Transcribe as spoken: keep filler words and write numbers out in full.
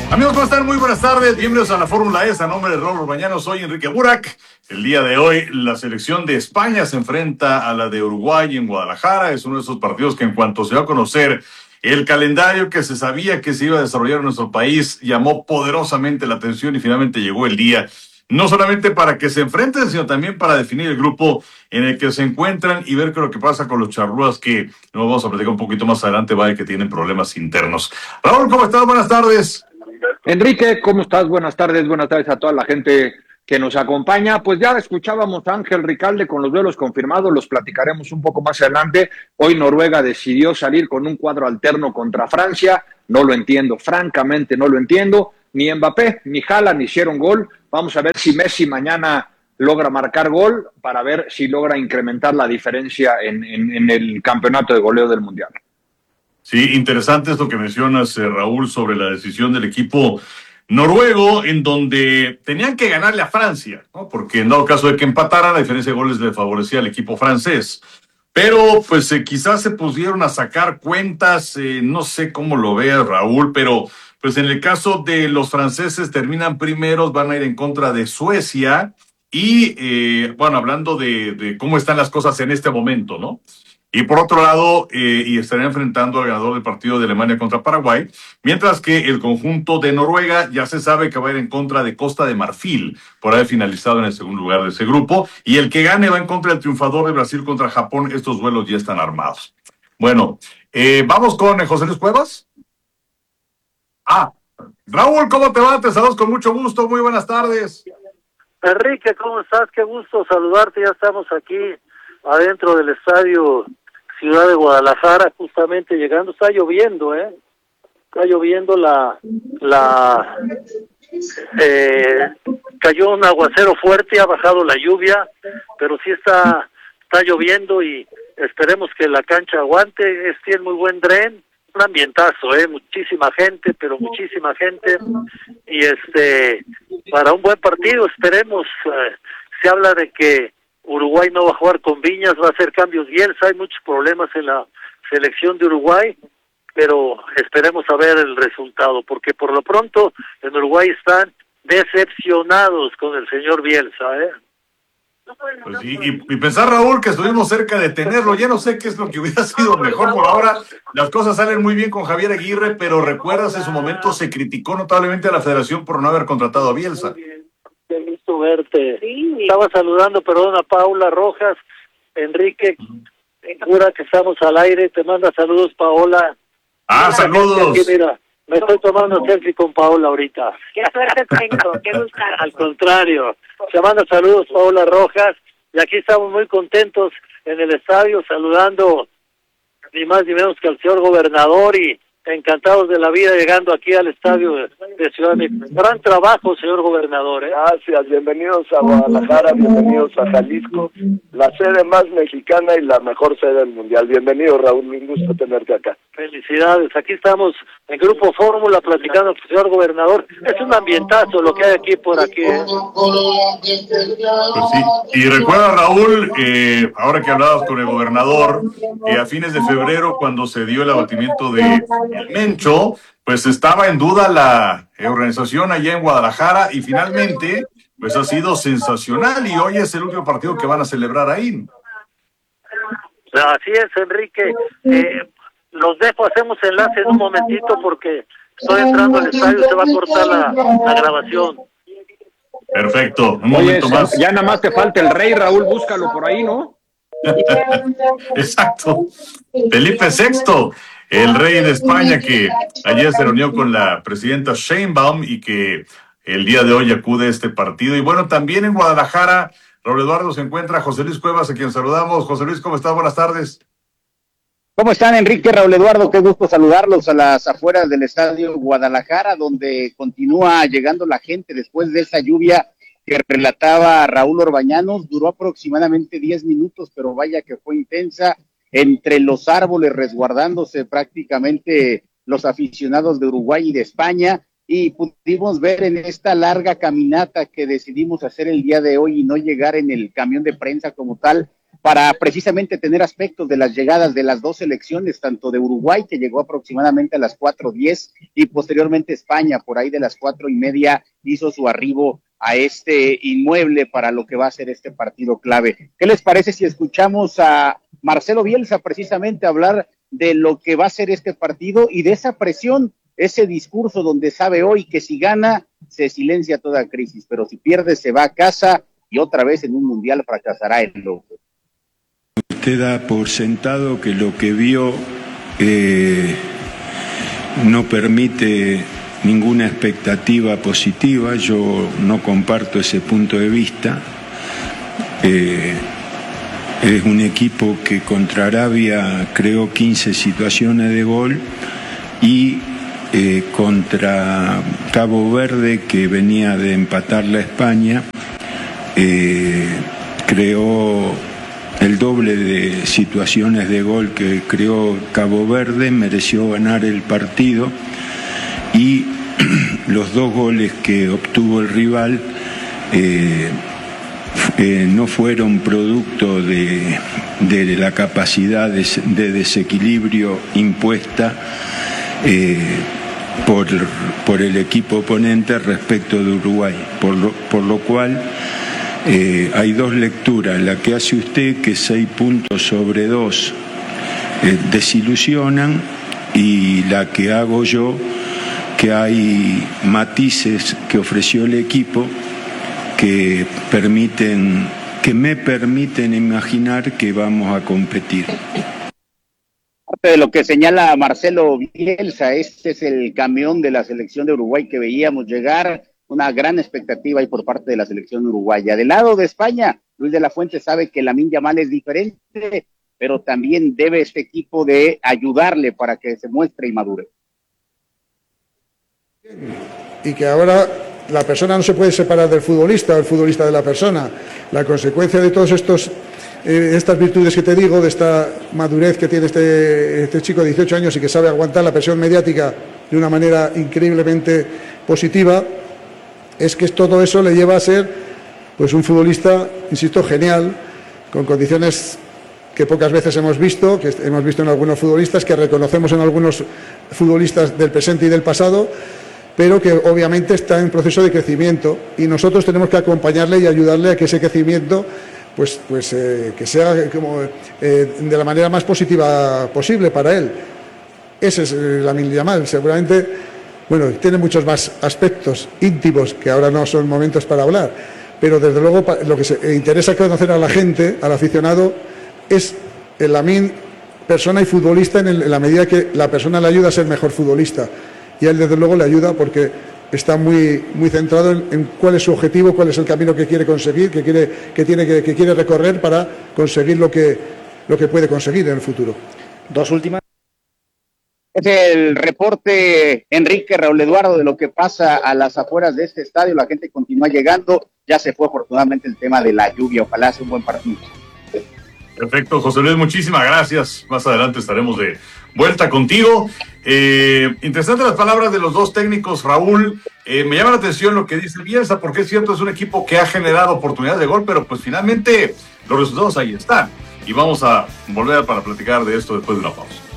Amigos, ¿cómo están? Muy buenas tardes. Bienvenidos a la Fórmula E. A nombre de Raúl Orbañanos, soy Enrique Burak. El día de hoy, la selección de España se enfrenta a la de Uruguay en Guadalajara. Es uno de esos partidos que, en cuanto se va a conocer el calendario que se sabía que se iba a desarrollar en nuestro país, llamó poderosamente la atención y finalmente llegó el día. No solamente para que se enfrenten, sino también para definir el grupo en el que se encuentran y ver qué es lo que pasa con los charrúas que nos vamos a platicar un poquito más adelante, vaya que tienen problemas internos. Raúl, ¿cómo estás? Buenas tardes. Enrique, ¿cómo estás? Buenas tardes, buenas tardes a toda la gente que nos acompaña. Pues ya escuchábamos a Ángel Ricalde con los duelos confirmados, los platicaremos un poco más adelante. Hoy Noruega decidió salir con un cuadro alterno contra Francia, no lo entiendo, francamente no lo entiendo. Ni Mbappé ni Haaland hicieron gol. Vamos a ver si Messi mañana logra marcar gol para ver si logra incrementar la diferencia en, en, en el campeonato de goleo del Mundial. Sí, interesante esto que mencionas, eh, Raúl, sobre la decisión del equipo noruego, en donde tenían que ganarle a Francia, ¿no? Porque en dado caso de que empataran, la diferencia de goles le favorecía al equipo francés. Pero, pues, eh, quizás se pusieron a sacar cuentas, eh, no sé cómo lo veas, Raúl, pero, pues, en el caso de los franceses, terminan primeros, van a ir en contra de Suecia, y, eh, bueno, hablando de, de cómo están las cosas en este momento, ¿no? Y por otro lado, eh, y estará enfrentando al ganador del partido de Alemania contra Paraguay, mientras que el conjunto de Noruega ya se sabe que va a ir en contra de Costa de Marfil por haber finalizado en el segundo lugar de ese grupo, y el que gane va en contra del triunfador de Brasil contra Japón. Estos duelos ya están armados. Bueno, eh, vamos con eh, José Luis Cuevas. Ah, Raúl, ¿cómo te va? Te saludos con mucho gusto, muy buenas tardes. Enrique, ¿cómo estás? Qué gusto saludarte, ya estamos aquí adentro del estadio Ciudad de Guadalajara, justamente llegando. Está lloviendo, ¿eh? Está lloviendo, la... la eh, cayó un aguacero fuerte, ha bajado la lluvia, pero sí está está lloviendo y esperemos que la cancha aguante. Es, tiene muy buen dren, un ambientazo, ¿eh? Muchísima gente, pero muchísima gente, y este, para un buen partido, esperemos. Eh, se habla de que Uruguay no va a jugar con Viñas, va a hacer cambios Bielsa, hay muchos problemas en la selección de Uruguay, pero esperemos a ver el resultado, porque por lo pronto en Uruguay están decepcionados con el señor Bielsa, ¿eh? Pues y, y, y pensar, Raúl, que estuvimos cerca de tenerlo, ya no sé qué es lo que hubiera sido mejor por ahora. Las cosas salen muy bien con Javier Aguirre, pero recuerdas, en su momento se criticó notablemente a la federación por no haber contratado a Bielsa. Qué gusto verte. Sí. Estaba saludando, perdón, a Paula Rojas. Enrique, jura que estamos al aire. Te manda saludos, Paola. Ah, mira, saludos. Aquí, mira, me estoy tomando selfie con Paola ahorita. Qué suerte tengo, qué gusto. Al contrario. Te manda saludos, Paola Rojas. Y aquí estamos muy contentos en el estadio, saludando ni más ni menos que al señor gobernador, y encantados de la vida llegando aquí al estadio de, de Ciudad de México. Gran trabajo, señor gobernador, ¿eh? Gracias, bienvenidos a Guadalajara, bienvenidos a Jalisco, la sede más mexicana y la mejor sede del mundial. Bienvenido, Raúl, un gusto tenerte acá. Felicidades, aquí estamos en Grupo Fórmula platicando con el señor gobernador. Es un ambientazo lo que hay aquí por aquí, ¿eh? Pues sí. Y recuerda, Raúl, eh, ahora que hablabas con el gobernador, que a fines de febrero, cuando se dio el abatimiento de el Mencho, pues estaba en duda la organización allá en Guadalajara, y finalmente pues ha sido sensacional, y hoy es el último partido que van a celebrar ahí. Así es, Enrique. Eh, los dejo, hacemos enlace en un momentito porque estoy entrando al estadio, se va a cortar la, la grabación. Perfecto, un Oye, momento más. Ya nada más te falta el rey, Raúl, búscalo por ahí, ¿no? Exacto, Felipe sexto, el rey de España, que ayer se reunió con la presidenta Sheinbaum y que el día de hoy acude a este partido. Y bueno, también en Guadalajara, Raúl Eduardo, se encuentra José Luis Cuevas, a quien saludamos. José Luis, ¿cómo estás? Buenas tardes. ¿Cómo están, Enrique, Raúl Eduardo? Qué gusto saludarlos a las afueras del estadio Guadalajara, donde continúa llegando la gente después de esa lluvia que relataba Raúl Orbañanos. Duró aproximadamente diez minutos, pero vaya que fue intensa. Entre los árboles resguardándose prácticamente los aficionados de Uruguay y de España, y pudimos ver en esta larga caminata que decidimos hacer el día de hoy y no llegar en el camión de prensa como tal, para precisamente tener aspectos de las llegadas de las dos selecciones, tanto de Uruguay, que llegó aproximadamente a las cuatro diez, y posteriormente España, por ahí de las cuatro y media, hizo su arribo a este inmueble para lo que va a ser este partido clave. ¿Qué les parece si escuchamos a Marcelo Bielsa precisamente hablar de lo que va a ser este partido y de esa presión, ese discurso donde sabe hoy que si gana se silencia toda crisis, pero si pierde se va a casa y otra vez en un mundial fracasará el loco? Usted da por sentado que lo que vio eh, no permite ninguna expectativa positiva. Yo no comparto ese punto de vista. Eh, es un equipo que contra Arabia creó quince situaciones de gol y eh, contra Cabo Verde, que venía de empatar la España, eh, creó el doble de situaciones de gol que creó Cabo Verde, mereció ganar el partido, y los dos goles que obtuvo el rival eh, eh, no fueron producto de, de la capacidad de, de desequilibrio impuesta eh, por, por el equipo oponente respecto de Uruguay, por lo, por lo cual Eh, hay dos lecturas, la que hace usted, que seis puntos sobre dos eh, desilusionan, y la que hago yo, que hay matices que ofreció el equipo que permiten, que me permiten imaginar que vamos a competir. Parte de lo que señala Marcelo Bielsa, este es el camión de la selección de Uruguay que veíamos llegar. Una gran expectativa ahí por parte de la selección uruguaya. Del lado de España, Luis de la Fuente sabe que Lamine Yamal es diferente, pero también debe este equipo de ayudarle para que se muestre y madure. Y que ahora la persona no se puede separar del futbolista, o el futbolista de la persona. La consecuencia de todos estos eh, estas virtudes que te digo, de esta madurez que tiene este, este chico de dieciocho años y que sabe aguantar la presión mediática de una manera increíblemente positiva, es que todo eso le lleva a ser pues un futbolista, insisto, genial, con condiciones que pocas veces hemos visto, que hemos visto en algunos futbolistas, que reconocemos en algunos futbolistas del presente y del pasado, pero que obviamente está en proceso de crecimiento, y nosotros tenemos que acompañarle y ayudarle a que ese crecimiento pues, pues eh, que sea como, eh, de la manera más positiva posible para él. Ese es eh, Lamine Yamal, seguramente. Bueno, tiene muchos más aspectos íntimos que ahora no son momentos para hablar, pero desde luego lo que se interesa conocer a la gente, al aficionado, es el Lamine persona y futbolista en, el, en la medida que la persona le ayuda a ser mejor futbolista, y a él desde luego le ayuda porque está muy, muy centrado en, en cuál es su objetivo, cuál es el camino que quiere conseguir, que quiere, que tiene que, que quiere recorrer para conseguir lo que, lo que puede conseguir en el futuro. Dos últimas. Es el reporte, Enrique, Raúl Eduardo, de lo que pasa a las afueras de este estadio. La gente continúa llegando. Ya se fue afortunadamente el tema de la lluvia. Ojalá sea un buen partido. Perfecto, José Luis, muchísimas gracias. Más adelante estaremos de vuelta contigo. Eh, interesante las palabras de los dos técnicos, Raúl. Eh, me llama la atención lo que dice Bielsa, porque es cierto, es un equipo que ha generado oportunidades de gol, pero pues finalmente los resultados ahí están. Y vamos a volver para platicar de esto después de una pausa.